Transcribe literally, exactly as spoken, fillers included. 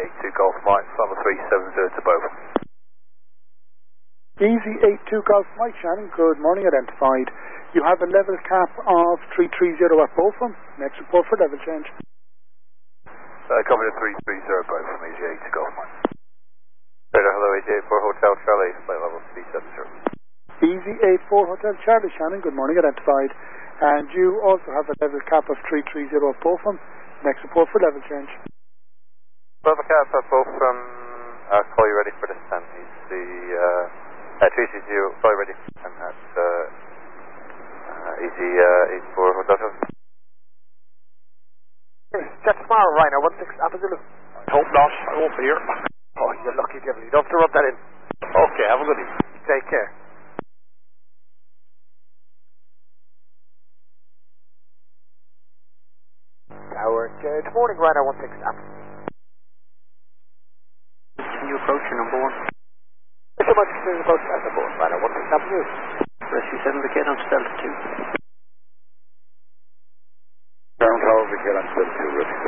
eight two Golf Mike, level three seven zero to both. Easy eight two Golf Mike Shannon, good morning, identified. You have a level cap of three three zero at both of them. Next report for level change. Uh, coming to three three zero both from Easy eight two Golf Mike. Radar, hello, Easy eight four Hotel Charlie, flight level three seven zero. Easy eight four Hotel Charlie Shannon, good morning, identified. And you also have a level cap of three three zero at both of them. Next report for level change. Level cap at both from, I'll call you ready for descent. He's the, uh, uh three three zero, call you ready for descent at, uh, uh Easy, uh, eight four Hotel Charlie. Jet tomorrow, Rhino, one six Alpha Zulu. I hope not, I won't be here. Oh, you're lucky, devil. You don't have to rub that in. Okay, have a good evening. Take care. Tower, good morning, Rhino, one six Alpha. Can you approach your number one? Thank you so much for approach at number one, Rhino, one six Alpha Zulu. Rescue seven Vicade on Delta two. Ground Tower Vicade on Delta two, Rescue